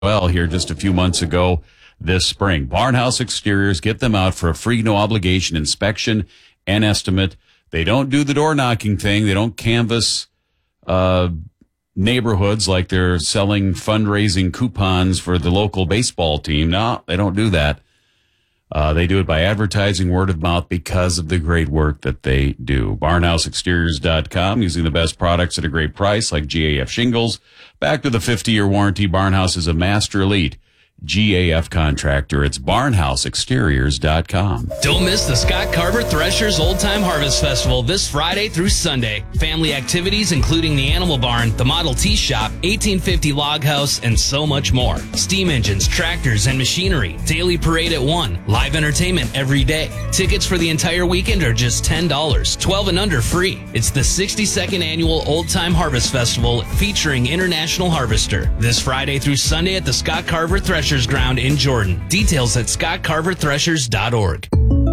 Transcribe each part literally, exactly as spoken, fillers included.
well here just a few months ago this spring. Barnhouse Exteriors, get them out for a free, no obligation inspection and estimate. They don't do the door knocking thing. They don't canvass uh, neighborhoods like they're selling fundraising coupons for the local baseball team. No, they don't do that. Uh, they do it by advertising, word of mouth, because of the great work that they do. barnhouse exteriors dot com, using the best products at a great price, like G A F shingles. Back to the fifty-year warranty, Barnhouse is a master elite G A F contractor. It's barnhouse exteriors dot com. Don't miss the Scott Carver Threshers Old Time Harvest Festival this Friday through Sunday. Family activities including the Animal Barn, the Model T Shop, eighteen fifty Log House, and so much more. Steam engines, tractors, and machinery. Daily parade at one. Live entertainment every day. Tickets for the entire weekend are just ten dollars. twelve and under free. It's the sixty-second Annual Old Time Harvest Festival featuring International Harvester. This Friday through Sunday at the Scott Carver Threshers Ground in Jordan. Details at scott carver threshers dot org.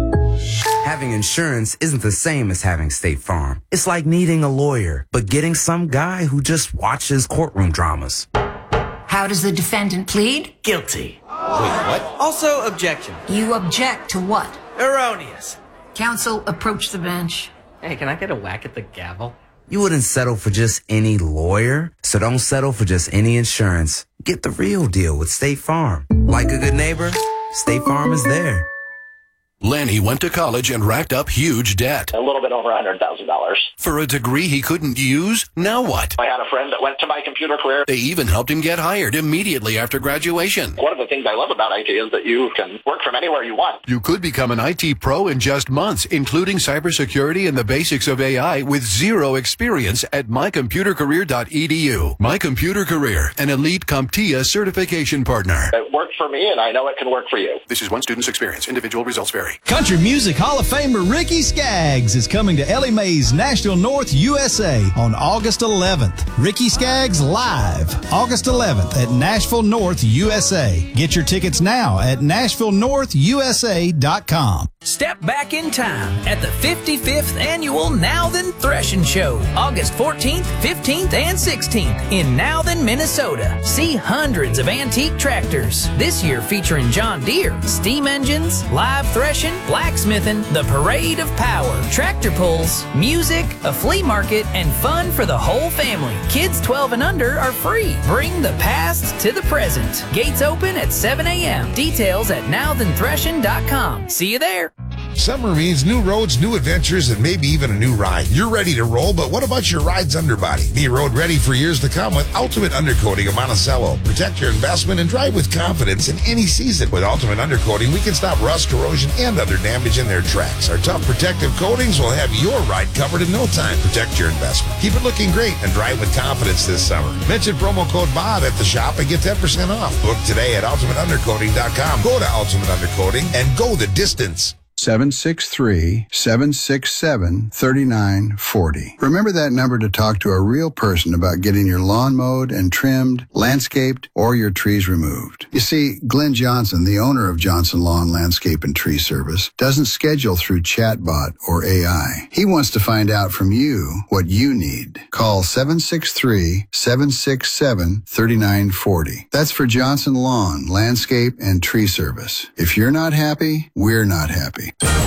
Having insurance isn't the same as having State Farm. It's like needing a lawyer, but getting some guy who just watches courtroom dramas. How does the defendant plead? Guilty. Wait, what? Also, objection. You object to what? Erroneous. Counsel, approach the bench. Hey, can I get a whack at the gavel? You wouldn't settle for just any lawyer, so don't settle for just any insurance. Get the real deal with State Farm. Like a good neighbor, State Farm is there. Lanny went to college and racked up huge debt. A little bit over one hundred thousand dollars. For a degree he couldn't use? Now what? I had a friend that went to my computer career. They even helped him get hired immediately after graduation. One of the things I love about I T is that you can work from anywhere you want. You could become an I T pro in just months, including cybersecurity and the basics of A I with zero experience at my computer career dot e d u. My Computer Career, an elite CompTIA certification partner. It worked for me, and I know it can work for you. This is one student's experience. Individual results vary. Country Music Hall of Famer Ricky Skaggs is coming to Ellie Mae's Nashville North, U S A on August eleventh. Ricky Skaggs live, August eleventh at Nashville North, U S A. Get your tickets now at nashville north u s a dot com. Step back in time at the fifty-fifth Annual Now Then Threshing Show, August fourteenth, fifteenth, and sixteenth in Now Then, Minnesota. See hundreds of antique tractors, this year featuring John Deere, steam engines, live threshing, blacksmithing, the parade of power, tractor pulls, music, a flea market, and fun for the whole family. Kids twelve and under are free. Bring the past to the present. Gates open at seven a m Details at now then threshing dot com. See you there. Summer means new roads, new adventures, and maybe even a new ride. You're ready to roll, but what about your ride's underbody? Be road ready for years to come with Ultimate Undercoating of Monticello. Protect your investment and drive with confidence in any season. With Ultimate Undercoating, we can stop rust, corrosion, and other damage in their tracks. Our tough protective coatings will have your ride covered in no time. Protect your investment. Keep it looking great and drive with confidence this summer. Mention promo code Bob at the shop and get ten percent off. Book today at ultimate undercoating dot com. Go to Ultimate Undercoating and go the distance. seven six three, seven six seven, three nine four zero. Remember that number to talk to a real person about getting your lawn mowed and trimmed, landscaped, or your trees removed. You see, Glenn Johnson, the owner of Johnson Lawn Landscape and Tree Service, doesn't schedule through chatbot or A I. He wants to find out from you what you need. Call seven six three, seven six seven, three nine four zero. That's for Johnson Lawn, Landscape, and Tree Service. If you're not happy, we're not happy.